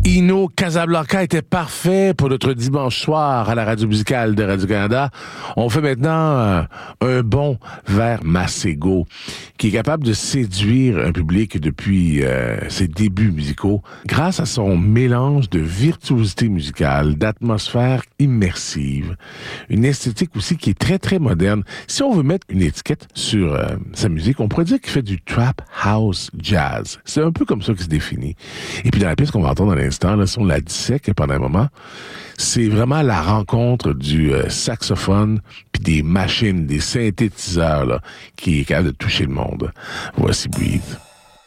Ino Casablanca était parfait pour notre dimanche soir à la radio musicale de Radio-Canada. On fait maintenant un bond vers Masego, qui est capable de séduire un public depuis ses débuts musicaux grâce à son mélange de virtuosité musicale, d'atmosphère immersive, une esthétique aussi qui est très, très moderne. Si on veut mettre une étiquette sur sa musique, on pourrait dire qu'il fait du trap house jazz. C'est un peu comme ça qu'il se définit. Et puis dans la pièce qu'on va entendre dans l'instant, là, si on la dissèque pendant un moment, c'est vraiment la rencontre du saxophone puis des machines, des synthétiseurs là, qui est capable de toucher le monde. Voici Breathe.